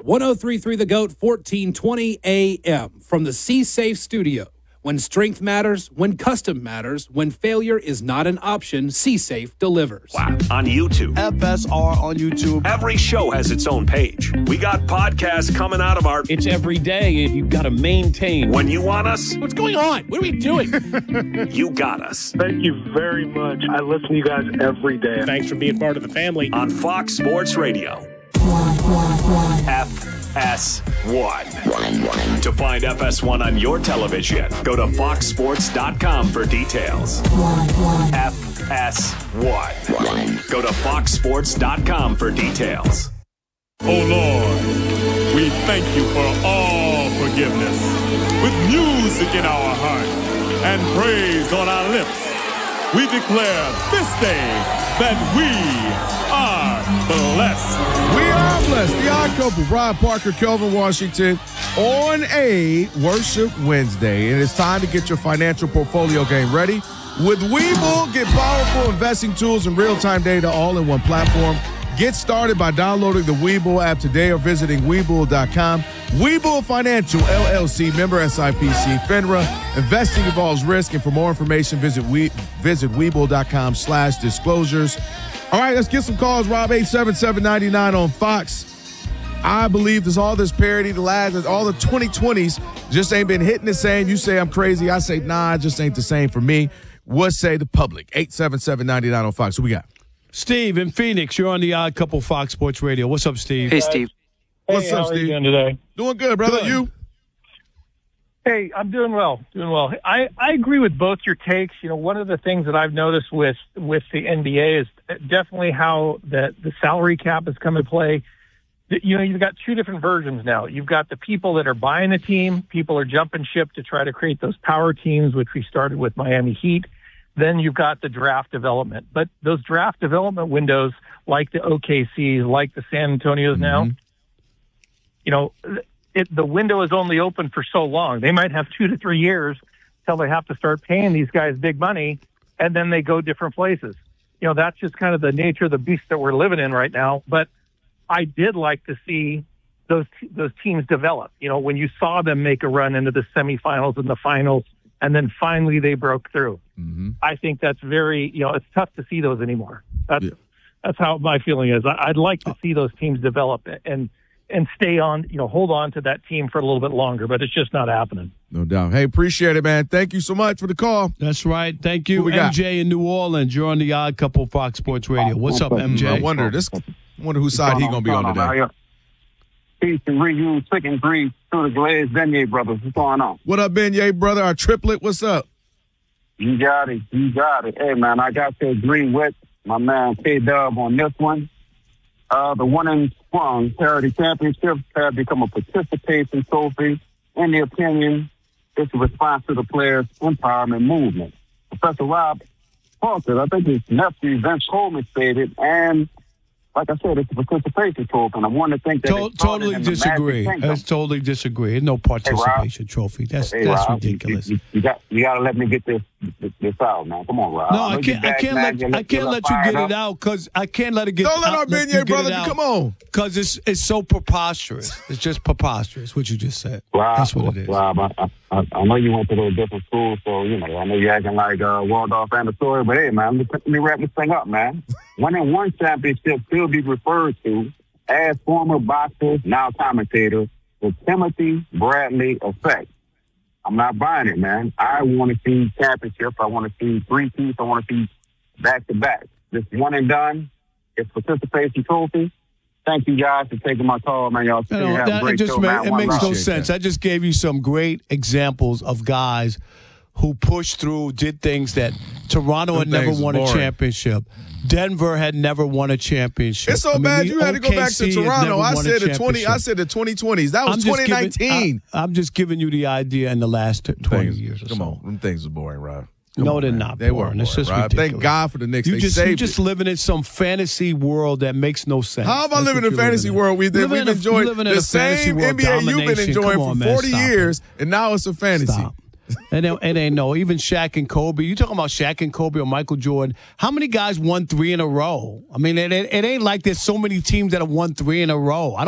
1033 The Goat, 1420 AM. From the C-Safe studio. When strength matters, when custom matters, when failure is not an option, C-Safe delivers. Wow. On YouTube. FSR on YouTube. Every show has its own page. We got podcasts coming out of our... It's every day, and you've got to maintain. When you want us... What's going on? What are we doing? You got us. Thank you very much. I listen to you guys every day. Thanks for being part of the family. On Fox Sports Radio. FS1. To find FS1 on your television, go to foxsports.com for details. FS1. Go to foxsports.com for details. Oh Lord, we thank you for all forgiveness. With music in our heart and praise on our lips, we declare this day that we are blessed. We are blessed. The Odd Couple, Brian Parker, Kelvin Washington, on a Worship Wednesday. And it's time to get your financial portfolio game ready. With Webull, get powerful investing tools and real-time data all in one platform. Get started by downloading the Webull app today or visiting Webull.com. Webull Financial, LLC, member SIPC, FINRA. Investing involves risk, and for more information, visit Webull.com/disclosures. All right, let's get some calls, Rob. 877-99 on Fox. I believe there's all this parity, all the 2020s just ain't been hitting the same. You say I'm crazy. I say, nah, it just ain't the same for me. What say the public? 877-99 on Fox. Who we got? Steve in Phoenix, you're on the Odd Couple Fox Sports Radio. What's up, Steve? Hey, Steve. What's up, how are Steve? you doing today? Doing good, brother. Good. You? Hey, I'm doing well. I agree with both your takes. You know, one of the things that I've noticed with the NBA is definitely how the salary cap has come into play. You know, you've got two different versions now. You've got the people that are buying the team. People are jumping ship to try to create those power teams, which we started with Miami Heat. Then you've got the draft development. But those draft development windows, like the OKCs, like the San Antonios now, you know, the window is only open for so long. They might have 2 to 3 years till they have to start paying these guys big money, and then they go different places. You know, that's just kind of the nature of the beast that we're living in right now. But I did like to see those teams develop. You know, when you saw them make a run into the semifinals and the finals, and then finally they broke through. I think that's very, you know, it's tough to see those anymore. That's how my feeling is. I'd like to see those teams develop and stay on, you know, hold on to that team for a little bit longer, but it's just not happening. No doubt. Hey, appreciate it, man. Thank you so much for the call. That's right. Thank you, MJ in New Orleans. You're on the Odd Couple Fox Sports Radio. What's up, MJ? I wonder whose side he going to be on today. Peace and reuse, sick and grief through the Glazed Beignet brothers. What's going on? What up, Beignet brother? Our triplet, what's up? You got it. Hey, man, I got to agree with my man K-Dub on this one. The one in Sprung Parity Championship had become a participation trophy. In the opinion, it's a response to the players' empowerment movement. Professor Rob Parker, I think his nephew Vince Coleman stated, and like I said, it's a participation trophy, and I want to think that totally disagree. I totally disagree. There's no participation trophy. That's Rob, ridiculous. You got to let me get this out, man. Come on, Rob. No, I can't let you get it out because I can't let it get. Don't let our Beignet brother come on. Because it's so preposterous. It's just preposterous what you just said. Rob, that's what it is. Rob, I know you went to those different schools, so you know I know you're acting like Waldorf Astoria, but hey, man, let me wrap this thing up, man. 1-on-1 championship still be referred to as former boxer, now commentator, the Timothy Bradley effect. I'm not buying it, man. I want to see championships. I want to see three-peats. I want to see back-to-back. Just one and done. It's participation trophy. Thank you guys for taking my call, man. Y'all have a great show, man. It makes no sense. I just gave you some great examples of guys who pushed through, did things that Toronto had never won a championship. Denver had never won a championship. It's so bad you had to go back to Toronto. I said the 2020s. That was 2019. I'm just giving you the idea in the last 20 years or so. Come on. Them things are boring, Rob. No, they're not. They were. It's just ridiculous. Thank God for the Knicks. You're just living in some fantasy world that makes no sense. How am I living in a fantasy world? We've enjoyed the same NBA you've been enjoying for 40 years, and now it's a fantasy. Stop. It ain't no. Even Shaq and Kobe. You talking about Shaq and Kobe or Michael Jordan? How many guys won 3 in a row? I mean, it ain't like there's so many teams that have won 3 in a row.